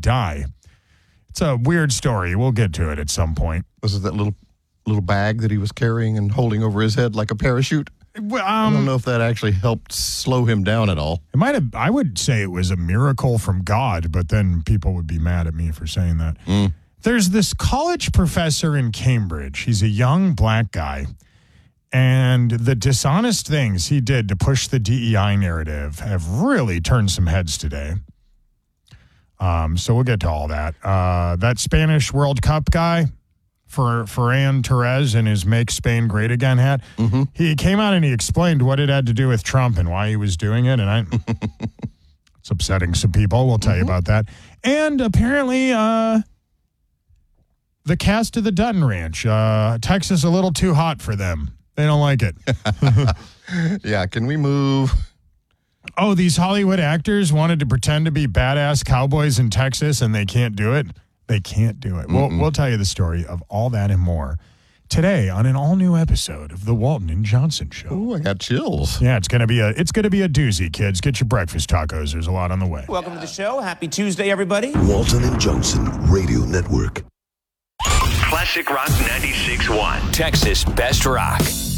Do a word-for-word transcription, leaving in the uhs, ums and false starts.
die. It's a weird story. We'll get to it at some point. Was it that little little bag that he was carrying and holding over his head like a parachute? Well, I um, don't know if that actually helped slow him down at all. It might have. I would say it was a miracle from God, but then people would be mad at me for saying that. Mm. There's this college professor in Cambridge. He's a young black guy. And the dishonest things he did to push the D E I narrative have really turned some heads today. Um, so we'll get to all that. Uh, that Spanish World Cup guy, for Ferran Torres and his Make Spain Great Again hat, mm-hmm. he came out and he explained what it had to do with Trump and why he was doing it. And I, it's upsetting some people. We'll tell mm-hmm. you about that. And apparently uh, the cast of the Dutton Ranch, uh, Texas a little too hot for them. They don't like it. Yeah, can we move? Oh, these Hollywood actors wanted to pretend to be badass cowboys in Texas, and they can't do it? They can't do it. We'll, we'll tell you the story of all that and more today on an all-new episode of The Walton and Johnson Show. Ooh, I got chills. Yeah, it's gonna be a it's gonna be a doozy, kids. Get your breakfast tacos. There's a lot on the way. Welcome to the show. Happy Tuesday, everybody. Walton and Johnson Radio Network. Classic Rock ninety-six point one. Texas Best Rock.